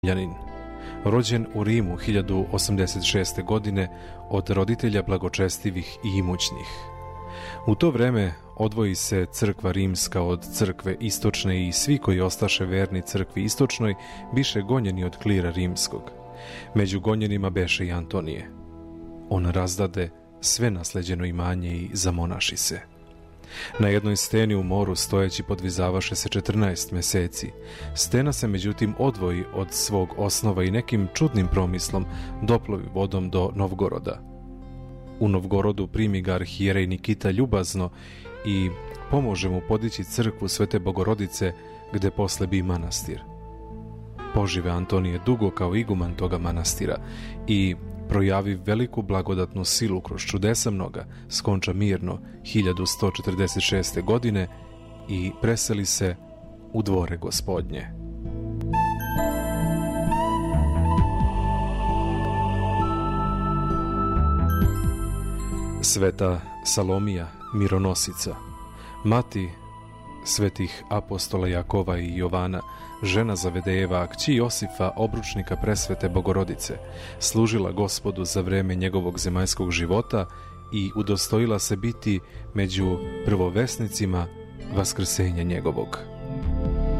Janin, rođen u Rimu 1086. godine od roditelja blagočestivih i imućnih. U to vreme odvoji se crkva rimska od crkve istočne i svi koji ostaše verni crkvi istočnoj biše gonjeni od klira rimskog. Među gonjenima beše i Antonije. On razdade sve nasleđeno imanje i zamonaši se. Na jednoj steni u moru stojeći podvizavaše se 14 meseci. Stena se međutim odvoji od svog osnova i nekim čudnim promislom doplovi vodom do Novgoroda. U Novgorodu primi ga arhijerej Nikita ljubazno i pomože mu podići crkvu Svete Bogorodice, gde posle bi manastir. Požive Antonije dugo kao iguman toga manastira i projavi veliku blagodatnu silu kroz čudesa mnoga, skonča mirno 1146. godine i preseli se u dvore Gospodnje. Sveta Salomija, mironosica, mati svetih apostola Jakova i Jovana, žena Zavedejeva, kći Josifa, obručnika presvete Bogorodice, služila Gospodu za vreme njegovog zemaljskog života i udostojila se biti među prvovesnicima vaskrsenja njegovog.